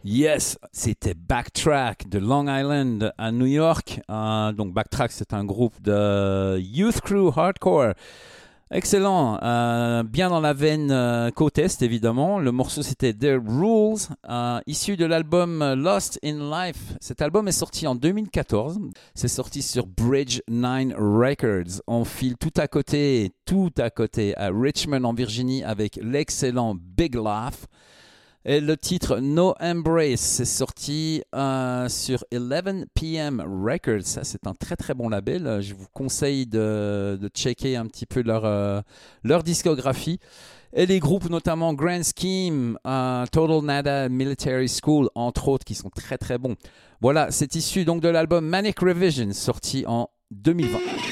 Yes, c'était Backtrack de Long Island à New York. Donc Backtrack, c'est un groupe de youth crew hardcore. Excellent, bien dans la veine côte est évidemment. Le morceau c'était The Rules, issu de l'album Lost in Life. Cet album est sorti en 2014. C'est sorti sur Bridge 9 Records. On file tout à côté à Richmond en Virginie avec l'excellent Big Laugh. Et le titre No Embrace, c'est sorti sur 11pm Records. Ça, c'est un très très bon label. Je vous conseille de checker un petit peu leur discographie. Et les groupes notamment Grand Scheme, Total Nada, Military School, entre autres, qui sont très très bons. Voilà, c'est issu donc de l'album Manic Revision, sorti en 2020.